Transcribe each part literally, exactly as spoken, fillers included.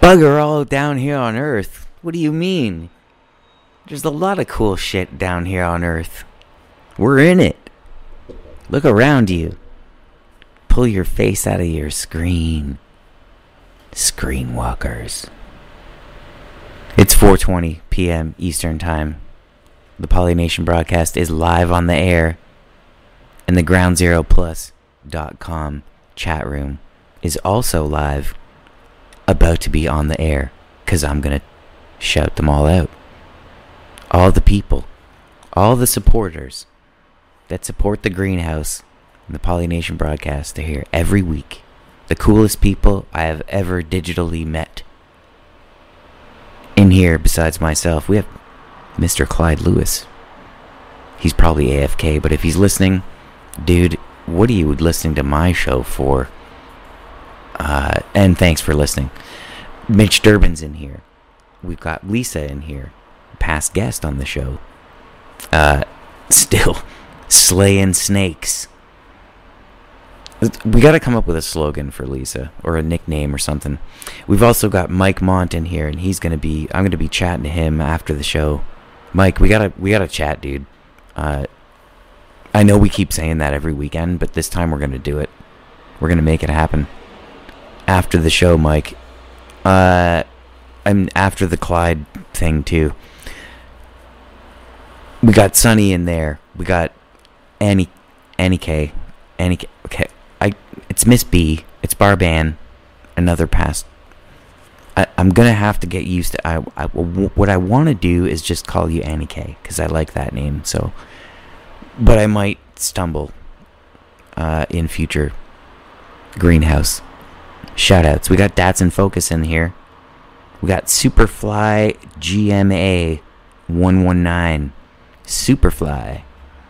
bugger all down here on Earth. What do you mean? There's a lot of cool shit down here on Earth. We're in it. Look around you. Pull your face out of your screen. Screenwalkers. It's four twenty p.m. Eastern Time. The Polynation broadcast is live on the air. And the ground zero plus dot com chat room is also live. About to be on the air. Because I'm going to shout them all out. All the people. All the supporters that support the Greenhouse and the Polynation broadcast are here every week. The coolest people I have ever digitally met. In here, besides myself, we have Mister Clyde Lewis. He's probably A F K, but if he's listening, dude, what are you listening to my show for? Uh, and thanks for listening. Mitch Durbin's in here. We've got Lisa in here, past guest on the show. Uh, still slaying snakes. We got to come up with a slogan for Lisa, or a nickname or something. We've also got Mike Mont in here, and he's gonna be. I'm gonna be chatting to him after the show. Mike, we gotta we gotta chat, dude. Uh, I know we keep saying that every weekend, but this time we're gonna do it. We're gonna make it happen. After the show, Mike. Uh, and after the Clyde thing too. We got Sunny in there. We got Annie, Annie K, Annie K. Okay. I, it's Miss B, it's Barban, another past. I, I'm gonna have to get used to. I, I what I want to do is just call you Annie K, because I like that name. So, but I might stumble uh, in future Greenhouse shoutouts. We got Datsun Focus in here. We got Superfly G M A one one nine, Superfly.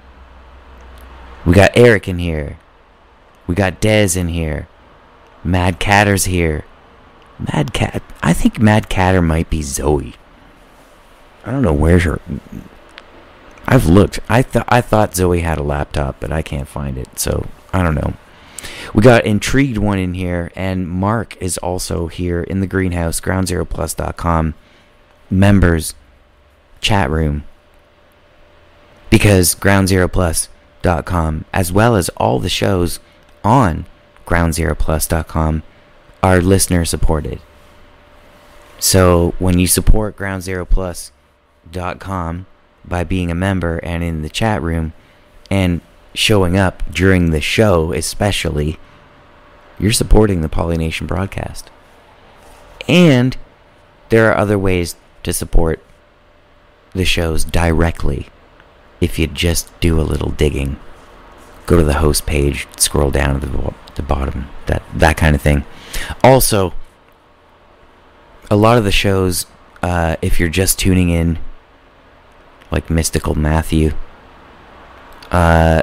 We got Eric in here. We got Dez in here. Mad Catter's here. Mad Cat. I think Mad Catter might be Zoe. I don't know where's her. I've looked. I thought I thought Zoe had a laptop, but I can't find it. So I don't know. We got Intrigued One in here, and Mark is also here in the Greenhouse. ground zero plus dot com members chat room, because ground zero plus dot com, as well as all the shows on ground zero plus dot com, are listener supported. So when you support ground zero plus dot com by being a member and in the chat room and showing up during the show especially, you're supporting the Polynation broadcast. And there are other ways to support the shows directly if you just do a little digging. Go to the host page, scroll down to the, the bottom, that that kind of thing. Also, a lot of the shows, uh, if you're just tuning in, like Mystical Matthew, uh,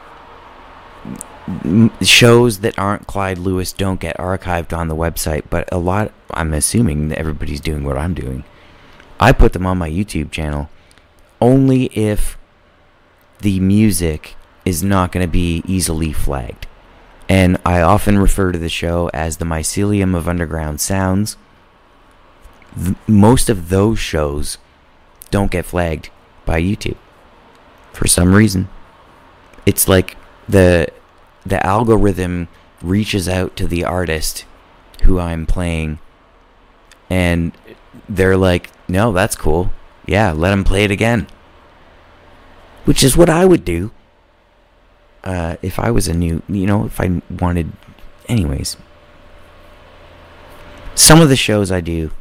m- shows that aren't Clyde Lewis don't get archived on the website, but a lot, I'm assuming that everybody's doing what I'm doing. I put them on my YouTube channel only if the music is not going to be easily flagged. And I often refer to the show as the Mycelium of Underground Sounds. Th- most of those shows don't get flagged by YouTube for some reason. It's like the the algorithm reaches out to the artist who I'm playing, and they're like, no, that's cool. Yeah, let him play it again. Which is what I would do. Uh, if I was a new, you know, if I wanted, anyways. Some of the shows I do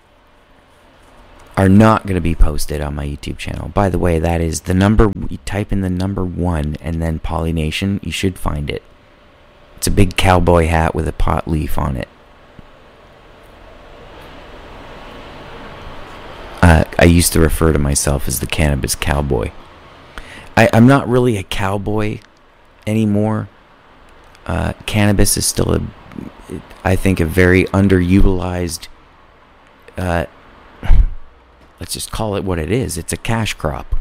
are not going to be posted on my YouTube channel. By the way, that is the number, you type in the number one and then Polynation, you should find it. It's a big cowboy hat with a pot leaf on it. Uh, I used to refer to myself as the Cannabis Cowboy. I, I'm not really a cowboy anymore. Uh, cannabis is still a, I think, a very underutilized, uh, let's just call it what it is. It's a cash crop.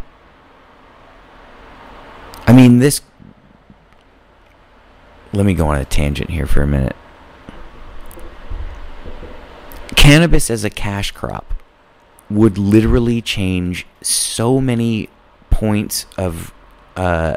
I mean, this, let me go on a tangent here for a minute. cannabis as a cash crop would literally change so many points of uh,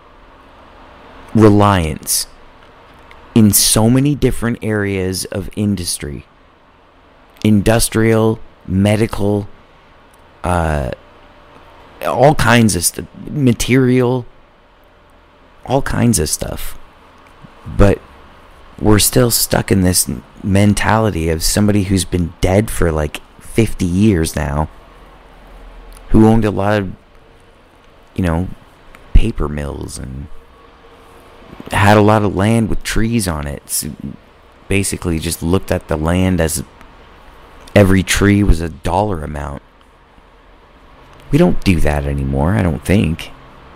reliance in so many different areas of industry. Industrial, medical, uh, all kinds of stuff, material, all kinds of stuff. But we're still stuck in this mentality of somebody who's been dead for like fifty years now, who owned a lot of, you know, paper mills and had a lot of land with trees on it. So basically just looked at the land as every tree was a dollar amount. We don't do that anymore, I don't think.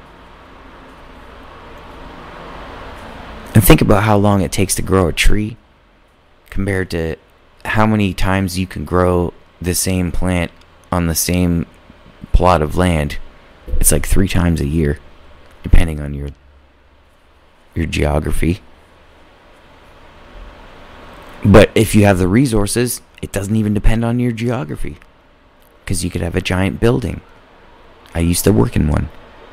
And think about how long it takes to grow a tree compared to how many times you can grow the same plant on the same plot of land. It's like three times a year, depending on your your geography. But if you have the resources, it doesn't even depend on your geography, because you could have a giant building. I used to work in one.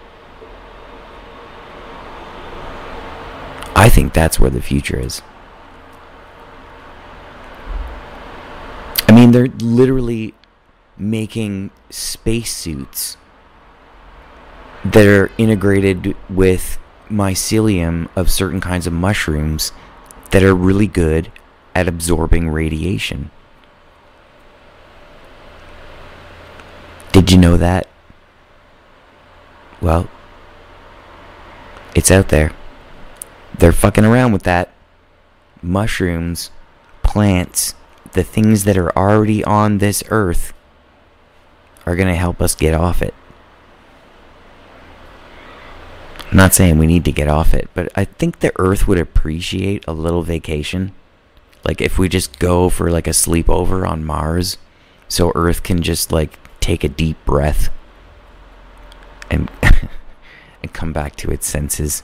I think that's where the future is. I mean, they're literally making spacesuits that are integrated with mycelium of certain kinds of mushrooms that are really good at absorbing radiation. Did you know that? Well, it's out there. They're fucking around with that. Mushrooms, plants, the things that are already on this earth are going to help us get off it. I'm not saying we need to get off it, but I think the earth would appreciate a little vacation. Like if we just go for like a sleepover on Mars, so earth can just like take a deep breath and and come back to its senses.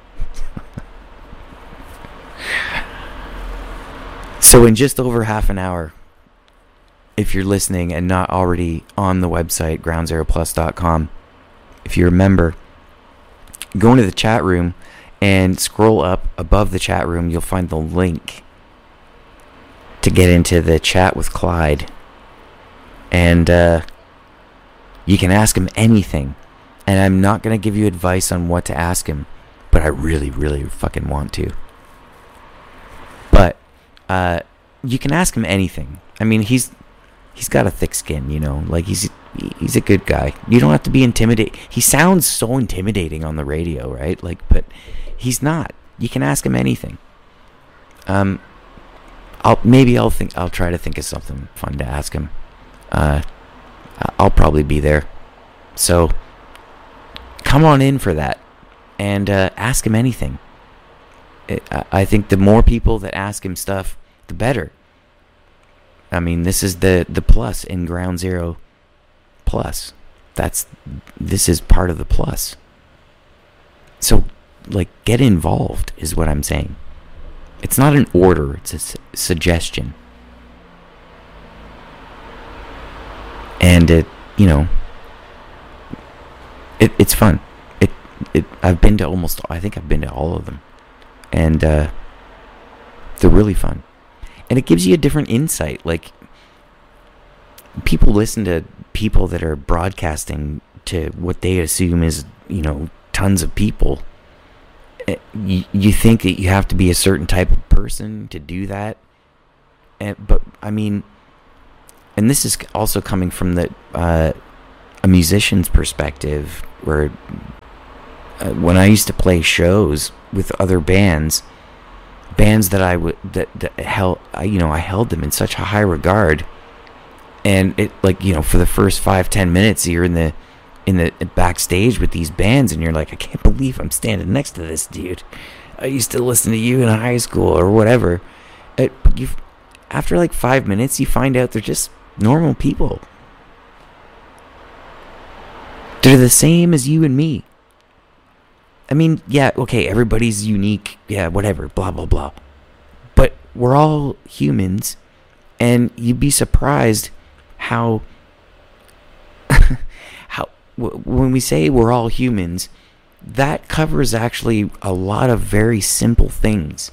So in just over half an hour, if you're listening and not already on the website ground zero plus dot com, if you remember, go into the chat room and scroll up above the chat room, you'll find the link to get into the chat with Clyde. And uh, you can ask him anything. And I'm not going to give you advice on what to ask him, but I really, really fucking want to. But uh, you can ask him anything. I mean, he's he's got a thick skin, you know. Like, he's he's a good guy. You don't have to be intimidated. He sounds so intimidating on the radio, right? Like, but he's not. You can ask him anything. Um, I'll maybe I'll think I'll try to think of something fun to ask him. Uh, I'll probably be there. So come on in for that and uh, ask him anything. It, I think the more people that ask him stuff, the better. I mean, this is the, the plus in Ground Zero Plus. That's this is part of the plus. So, like, get involved is what I'm saying. It's not an order; it's a su- suggestion. And it, you know, it it's fun. It it I've been to almost. I think I've been to all of them. And uh, they're really fun. And it gives you a different insight. Like, people listen to people that are broadcasting to what they assume is, you know, tons of people. You, you think that you have to be a certain type of person to do that. And, but, I mean, and this is also coming from the uh, a musician's perspective, where uh, when I used to play shows with other bands, bands that I would that, that held, I, you know, I held them in such a high regard, and it, like, you know, for the first five ten minutes you're in the in the backstage with these bands, and you're like, I can't believe I'm standing next to this dude. I used to listen to you in high school or whatever. It, you, after like five minutes, you find out they're just normal people. They're the same as you and me. I mean, yeah, okay, everybody's unique, yeah, whatever, blah, blah, blah. But we're all humans, And you'd be surprised how, how w- when we say we're all humans, that covers actually a lot of very simple things.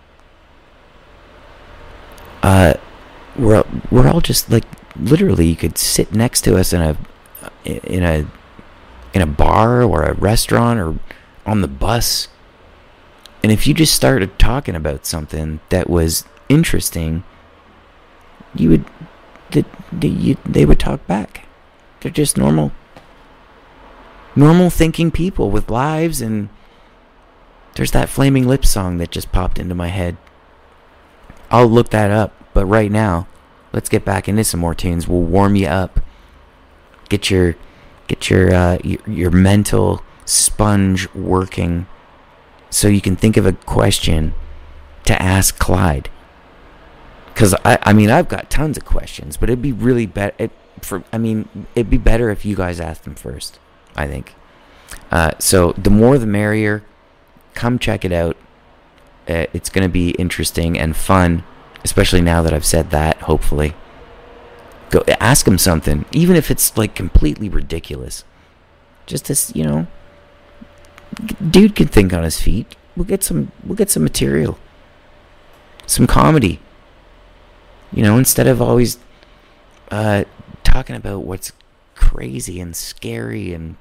Uh, we're we're all just like, literally, you could sit next to us in a in a in a bar or a restaurant or on the bus, and if you just started talking about something that was interesting, you would they, they, you, they would talk back. They're just normal normal thinking people with lives. And there's that Flaming Lips song that just popped into my head. I'll look that up, but right now, let's get back into some more tunes. We'll warm you up. Get your get your uh, your, your mental sponge working, so you can think of a question to ask Clyde. Because I, I mean, I've got tons of questions, but it'd be really better for. I mean, it'd be better if you guys asked them first, I think. Uh, so the more the merrier. Come check it out. Uh, it's going to be interesting and fun, especially now that I've said that. Hopefully, go ask him something, even if it's like completely ridiculous. Just this, you know, dude can think on his feet. We'll get some. We'll get some material, some comedy. You know, instead of always uh, talking about what's crazy and scary and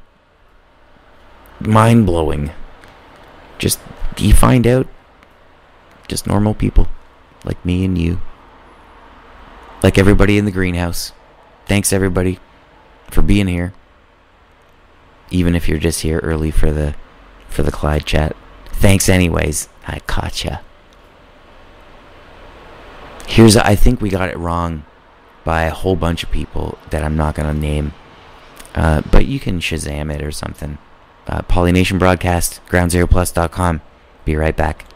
mind blowing. Just, you find out, just normal people, like me and you, like everybody in the greenhouse. Thanks everybody for being here, even if you're just here early for the, for the Clyde chat. Thanks anyways, I caught ya. Here's, I think we got it wrong by a whole bunch of people that I'm not gonna name, uh, but you can Shazam it or something. Uh, Polynation Broadcast, ground zero plus dot com. Be right back.